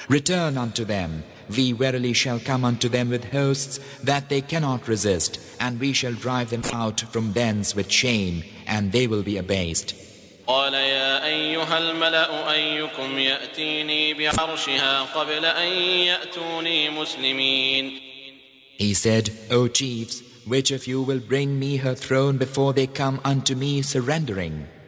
Return unto them. We verily shall come unto them with hosts that they cannot resist, and we shall drive them out from thence with shame, and they will be abased. قال يا أيها الملأ أيكم يأتيني بعرشها قبل أن يأتوني مسلمين. He said, O chiefs, which of you will bring me her throne before they come unto me surrendering?